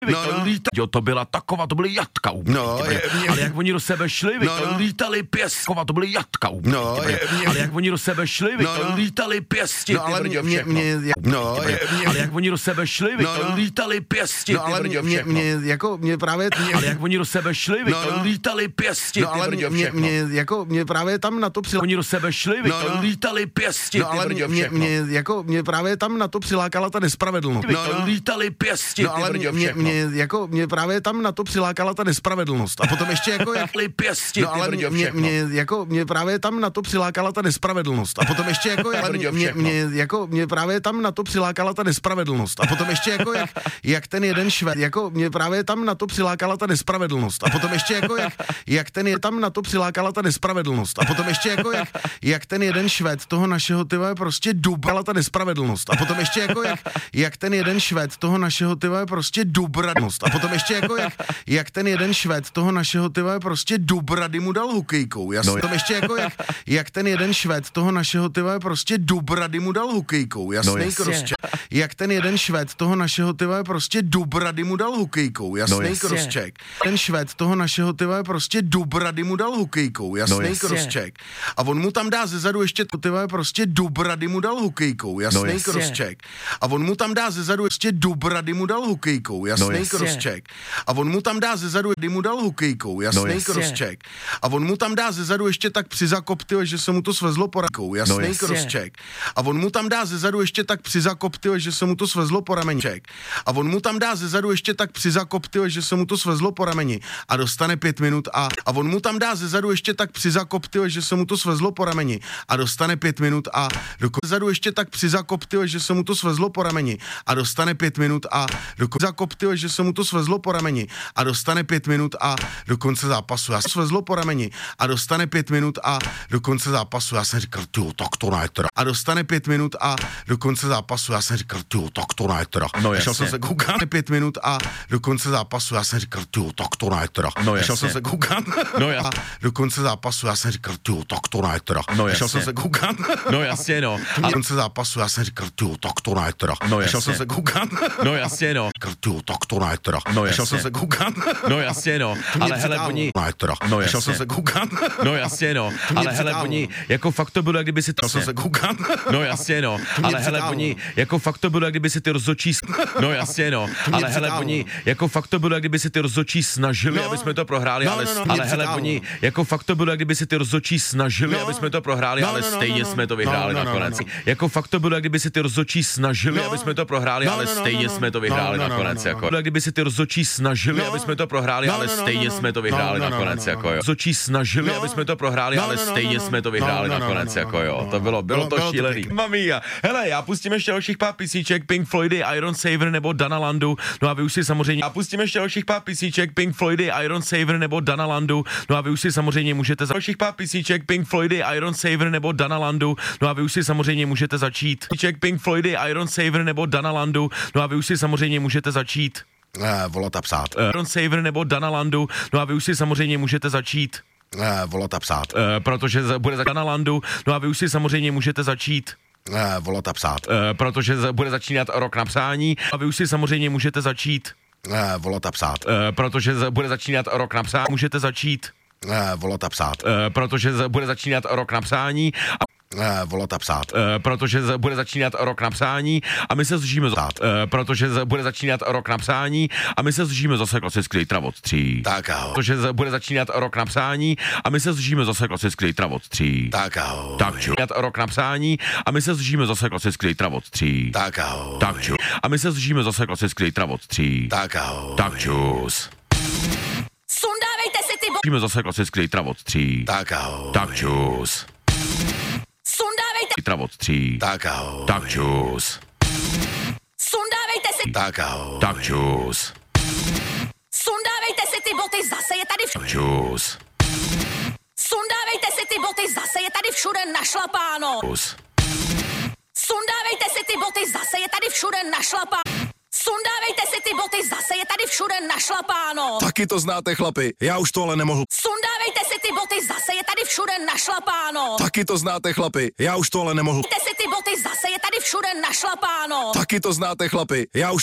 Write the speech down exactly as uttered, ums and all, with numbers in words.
No, no. Jo, to byla taková, to byly jatka úplně. No, je, mě... Ale jak oni do sebe šli, vy, no, to no. lítali pěstkova, to byly jatka úplně. No, je, mě... Ale jak oni do sebe šli, vy, no, to no. lítali pěsti, no, ty ale brdě, mě, všechno. mě, mě, no, je, mě... Ale jak oni do sebe šli, vy, no, to no. lítali pěsti, no, ty ale brdě, mě, všechno. mě, jako, mě právě... Mě... Ale jak oni do sebe šli, vy, no, to no. lítali pěsti, no, ty ale brdě, mě, všechno. mě, jako, mě právě tam na to přilákala... Oni do sebe šli, vy, no, to no. lítali pěsti, no, ty ale brdě, mě, všechno. mě, jako, mě právě tam na to přilákala ta nespravedlnost. Vy, No, to no. lítali pěsti, no, ty ale brdě, mě, všechno. mě, jako, mě právě tam na to přilákala ta nespravedlnost. A potom ještě jako jak... pěsti, no, ale ty brdě, mě, všechno. mě, jako, mě právě tam na to přilákala ta nespravedlnost. A potom ještě jako... ale mě, mě, mě, jako, mě právě tam na to přilákala ta nespravedlnost. A potom ještě jako jak, jak ten jeden Švéd, jako mě právě tam na to přilákala ta nespravedlnost. A potom ještě jako jak, jak ten je tam na to přilákala ta nespravedlnost. A potom ještě jako jak, jak ten jeden Švéd toho našeho tyva prostě dubala ta nespravedlnost. A potom ještě jako jak, jak ten jeden Švéd toho našeho tyva prostě dubradnost. A potom ještě jako jak, jak ten jeden Švéd toho našeho tyva prostě dubrady mu dal hokejkou. Jasně. No, potom ještě jako jak, jak ten jeden Švéd toho našeho tyva prostě dubrady mu dal hokejkou. Jasný no, crosscheck. Jak ten jeden Švéd toho našeho tyva prostě dubrady mu dal hokejkou. Jasný no, crosscheck. Ten Švéd toho našeho tyva prostě dubrady mu dal hokejkou. Jasný no, crosscheck. A on mu tam dá zezadu ještě to tyva prostě dubrady mu dal hokejkou. Jasný no, crosscheck. A on mu tam dá zezadu ještě dubrady mu dal hokejkou. Jasný no, crosscheck. A on mu tam dá zezadu kdy mu dal hokejkou. Jasný no, crosscheck. A on mu tam dá zezadu ještě tak přizakop, tyjo, že se mu to svezlo po rakou. Jasný no, crosscheck. A on mu tam dá zezadu ještě tak přizakop, tyjo, že se mu to svezlo po rameni. A on mu tam dá zezadu ještě tak přizakop, tyjo, že se mu to svezlo po rameni. A dostane pět minut a a on mu tam dá zezadu ještě tak přizakop, tyjo, že se mu to svezlo po rameni. A dostane pět minut a dokonce zezadu ještě tak přizakop, tyjo, že se mu to svezlo po rameni. A dostane pět minut a dokonce zakop, tyjo, že se mu to svezlo po rameni. A dostane pět minut a do konce zápasu. Já jsem svezlo po rameni a dostane pět minut a do konce zápasu. Já jsem říkal, tyjo, tak to ne teda. A dostane pět minut a do konce zápasu. Já jsem říkal, tyjo, tak to ne teda. No, šel jsem se koukat pět minut a do konce zápasu. Já jsem říkal, tyjo, tak to ne teda. No, šel jsem se koukat no, a do konce zápasu. Já jsem říkal, tyjo, tak to ne teda. No, šel jsem se koukat. No jasně, no. A do konce zápasu. Já jsem říkal, tyjo, tak to ne teda. No, šel jsem se koukat. No jasně, no. Tyjo, tak to ne teda. No, šel jsem se koukat. No jasně, no. Ale hele, oni... No, šel jsem se koukat. No jasně, no. Ale hele, oni, jako fakt to bylo, jak kdyby si... Šel jsem se koukat. No jasně, no. Ale hele, oni, jako fakt to bylo, jak kdyby si ty rozhodčí... No jasně, no. Ale hele, oni, jako fakt to bylo, jak kdyby si ty rozhodčí snažili, no, aby jsme to prohráli, no, ale, no, no, ale hele, oni, jako fakt to bylo, jak kdyby si ty rozhodčí snažili, no, aby jsme to prohráli, no, ale no, no, stejně no, no, jsme to vyhráli no, no, nakonec. no, no. Jako fakt to bylo, jak kdyby si ty rozhodčí snažili, no, aby jsme to prohráli, no, ale no, no, stejně no, jsme to vyhráli no, no, nakonec. no, no, Jako, jak kdyby si ty rozhodčí snažili, aby jsme to prohráli, ale stejně jsme to vyhráli nakonec. Jako jo. Rozhodčí snažili, aby jsme to prohráli, ale stejně jsme to vyhráli nakonec. Jako jo. To bylo, bylo to šílený. Mamia. Hele, já pustím ještě dalších pár písniček, Pink Floydy, Iron Saver nebo Dana Landu. No a vy už si samozřejmě. Já pustím ještě dalších pár písniček, Pink Floydy, Iron Saver nebo Dana Landu. No a vy už si samozřejmě můžete za dalších pár písniček, Pink Floydy, Iron Saver nebo Dana Landu. No a vy už si samozřejmě můžete začít. Písniček Pink Floydy, Iron Saver nebo Dana Landu. No a vy už si samozřejmě můžete začít. Eh, volat a psát. Iron Saver nebo Dana Landu. No a vy už si samozřejmě můžete začít. Eh, volat a psát. Eh, protože bude za Dana Landu. No a vy už si samozřejmě můžete začít. Eh, volat a psát. Eh, protože bude začínat rok na psání. A vy už si samozřejmě můžete začít. Eh, volat a psát. Eh, protože bude začínat rok na psání. Můžete začít. Eh, volat a psát. Eh, protože bude začínat rok na psání. A Eh, volat a psát. Uh, protože z, bude začínat rok na psání a my se zdržíme zase, uh, protože z, bude začínat rok na psání a my se zdržíme zase klasický Litra od tří. Tak ahoj. Protože z, bude začínat rok na psání a my se zdržíme zase klasický Litra od tří. Tak ahoj. Tak ču. Rok na psání a my se zdržíme zase klasický Litra od tří. Tak ahoj. Tak ču. A my se zdržíme zase klasický Litra od tří. Tak ahoj. Tak čus. Sundávejte si ty bo... Zdržíme zase klasický Litra od tří. Tak ahoj. Tak čus. Sundávejte... Litra od tří. Tak ahoj. Tak čus. Sundávejte si... Tak ahoj. Tak čus. Sundávejte si ty boty, zase je tady všude. Čus. Sundávejte si ty boty, zase je tady všude našlapáno. Čus. Sundávejte si ty boty, zase je tady všude našlapáno. Sundávejte si ty boty, zase je tady všude našlapáno. Taky to znáte, chlapi, já už to ale nemohu. Sundávejte si ty boty, zase je tady všude našlapáno. Taky to znáte, chlapi, já už to ale nemohu. Sundávejte si ty boty, zase je tady všude našlapáno. Taky to znáte, chlapi, já už